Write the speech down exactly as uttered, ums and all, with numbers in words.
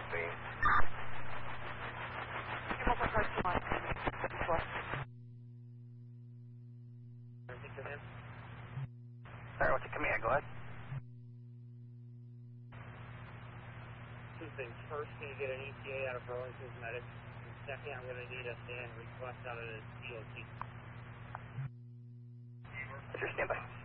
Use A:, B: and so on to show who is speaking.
A: speed. Sorry, what's your command? Go ahead.
B: Two things. First, can you get an E T A out of Burlington's medics? And second, I'm going to need a stand request out of the D O T.
A: What's your standby?